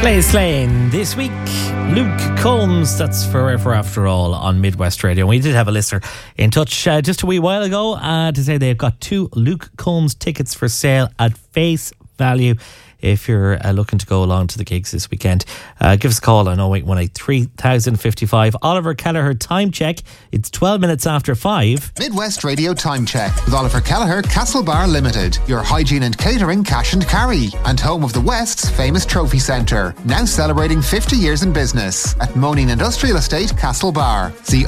Blaze Lane this week. Luke Combs, that's Forever After All on Midwest Radio. We did have a listener in touch just a wee while ago to say they've got 2 Luke Combs tickets for sale at face value. If you're looking to go along to the gigs this weekend, give us a call on 0818 3055. Oliver Kelleher time check. It's 12 minutes after 5. Midwest Radio time check with Oliver Kelleher, Castlebar Limited. Your hygiene and catering cash and carry. And home of the West's famous trophy centre. Now celebrating 50 years in business at Moaning Industrial Estate, Castlebar. See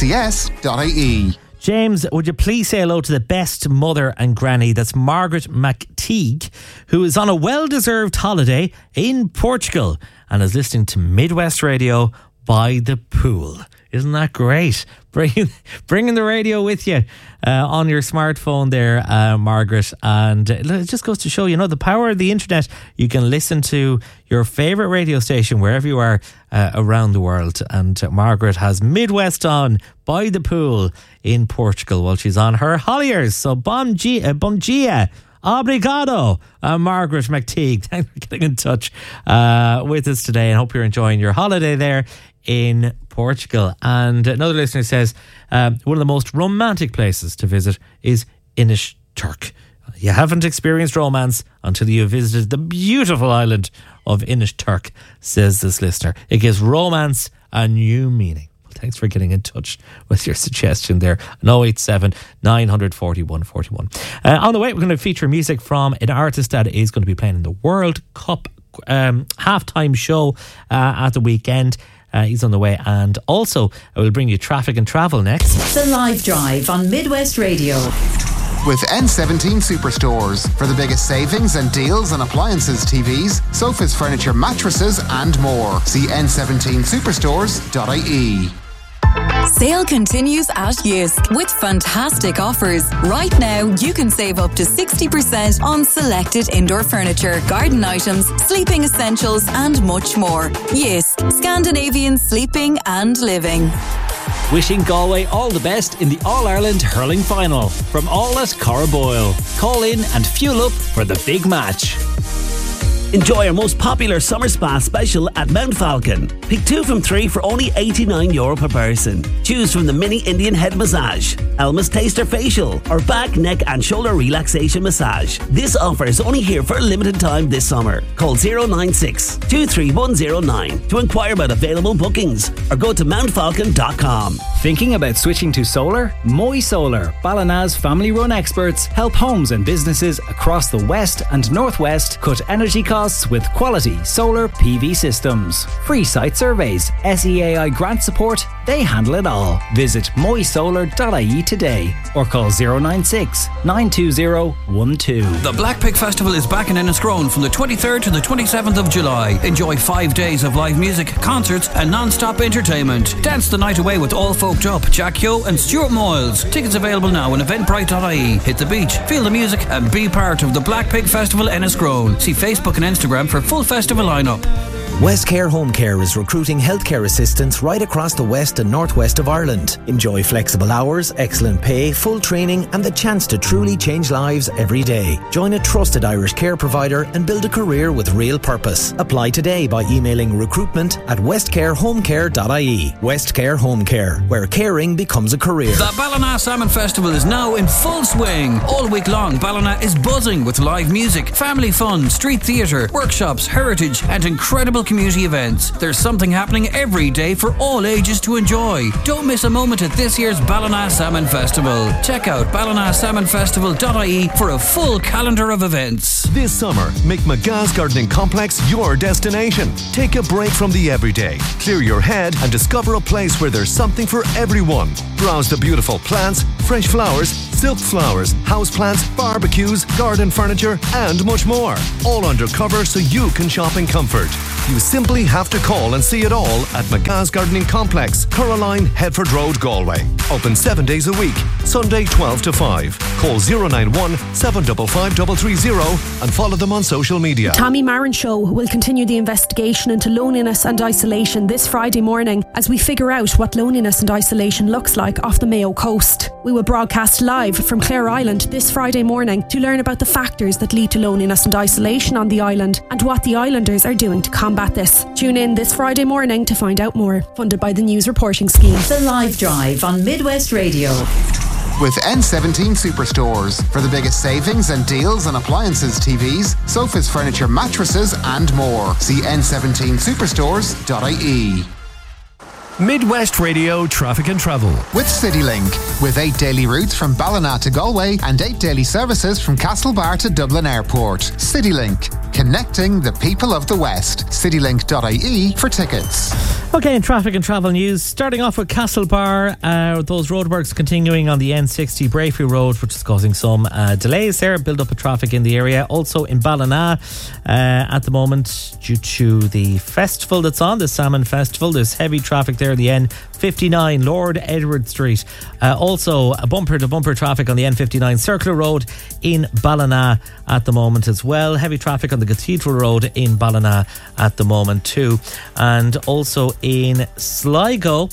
okcs.ie. James, would you please say hello to the best mother and granny? That's Margaret McTeague, who is on a well-deserved holiday in Portugal and is listening to Midwest Radio by the pool. Isn't that great? Bringing the radio with you on your smartphone there, Margaret. And it just goes to show, the power of the internet. You can listen to your favourite radio station wherever you are around the world. And Margaret has Midwest on by the pool in Portugal while she's on her holidays. So bom dia. Obrigado, Margaret McTeague. Thanks for getting in touch with us today, and hope you're enjoying your holiday there in Portugal. And another listener says one of the most romantic places to visit is Inishturk. You haven't experienced romance until you have visited the beautiful island of Inishturk, says this listener. It gives romance a new meaning. Thanks for getting in touch with your suggestion there. 087 941 41. On the way, we're going to feature music from an artist that is going to be playing in the World Cup halftime show at the weekend. He's on the way. And also, I will bring you traffic and travel next. The Live Drive on Midwest Radio. With N17 Superstores for the biggest savings and deals on appliances, TVs, sofas, furniture, mattresses and more. See n17superstores.ie. Sale continues at Jysk with fantastic offers. Right now, you can save up to 60% on selected indoor furniture, garden items, sleeping essentials, and much more. Jysk, Scandinavian sleeping and living. Wishing Galway all the best in the All-Ireland Hurling Final. From all at Cora Boyle. Call in and fuel up for the big match. Enjoy our most popular summer spa special at Mount Falcon. Pick 2 from 3 for only €89 per person. Choose from the mini Indian head massage, Elma's Taster facial, or back, neck and shoulder relaxation massage. This offer is only here for a limited time this summer. Call 096 23109 to inquire about available bookings or go to mountfalcon.com. Thinking about switching to solar? Moy Solar, Ballina's family-run experts, help homes and businesses across the West and Northwest cut energy costs with quality solar PV systems. Free site surveys, SEAI grant support, they handle it all. Visit moysolar.ie today or call 096 920 12. The Black Pig Festival is back in Enniscrone from the 23rd to the 27th of July. Enjoy 5 days of live music, concerts and non-stop entertainment. Dance the night away with All Folked Up, Jack Yo and Stuart Moyles. Tickets available now on eventbrite.ie. Hit the beach, feel the music and be part of the Black Pig Festival Enniscrone. See Facebook and Instagram for full festival lineup. Westcare Home Care is recruiting healthcare assistants right across the west and northwest of Ireland. Enjoy flexible hours, excellent pay, full training and the chance to truly change lives every day. Join a trusted Irish care provider and build a career with real purpose. Apply today by emailing recruitment@westcarehomecare.ie. Westcare Home Care, where caring becomes a career. The Ballina Salmon Festival is now in full swing. All week long, Ballina is buzzing with live music, family fun, street theatre, workshops, heritage and incredible community events. There's something happening every day for all ages to enjoy. Don't miss a moment at this year's Ballina Salmon Festival. Check out ballinasalmonfestival.ie for a full calendar of events. This summer, make McGa's Gardening Complex your destination. Take a break from the everyday, clear your head and discover a place where there's something for everyone. Browse the beautiful plants, fresh flowers, silk flowers, houseplants, barbecues, garden furniture and much more. All under cover so you can shop in comfort. You simply have to call and see it all at McGa's Gardening Complex, Coraline, Headford Road, Galway. Open 7 days a week. Sunday 12 to 5. Call 091 755 330 and follow them on social media. The Tommy Marin Show will continue the investigation into loneliness and isolation this Friday morning as we figure out what loneliness and isolation looks like off the Mayo coast. We will broadcast live from Clare Island this Friday morning to learn about the factors that lead to loneliness and isolation on the island and what the islanders are doing to combat this. Tune in this Friday morning to find out more. Funded by the News Reporting Scheme. The Live Drive on Midwest Radio. With N17 Superstores for the biggest savings and deals on appliances, TVs, sofas, furniture, mattresses and more. See n17superstores.ie. Midwest Radio Traffic and Travel. With CityLink. With 8 daily routes from Ballina to Galway and 8 daily services from Castlebar to Dublin Airport. CityLink. Connecting the people of the West. CityLink.ie for tickets. Okay, in traffic and travel news, starting off with Castlebar, those roadworks continuing on the N60 Brayfree Road, which is causing some delays there, build up of traffic in the area. Also in Ballina at the moment, due to the festival that's on, the Salmon Festival, there's heavy traffic there in the N59 Lord Edward Street. Also bumper to bumper traffic on the N59 Circular Road in Ballina at the moment as well. Heavy traffic on the Cathedral Road in Ballina at the moment too. And also in Sligo,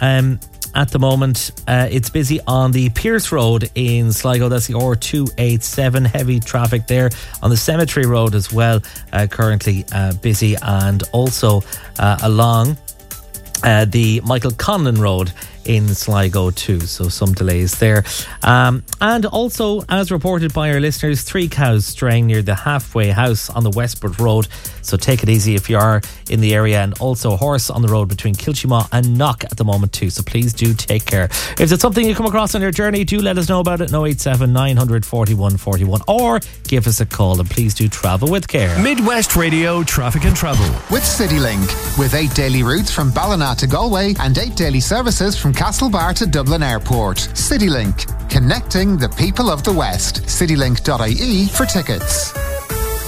at the moment, it's busy on the Pierce Road in Sligo. That's the R287. Heavy traffic there on the Cemetery Road as well. Currently busy, and also along the Michael Conlon Road in Sligo too, so some delays there. And also, as reported by our listeners, 3 cows straying near the halfway house on the Westport Road, so take it easy if you are in the area. And also a horse on the road between Kilchemaw and Knock at the moment too, so please do take care. If it's something you come across on your journey, do let us know about it. 087 900 41 41, or give us a call, and please do travel with care. Midwest Radio Traffic and Travel. With CityLink. With 8 daily routes from Ballina to Galway and 8 daily services from Castlebar to Dublin Airport. CityLink. Connecting the people of the West. CityLink.ie for tickets.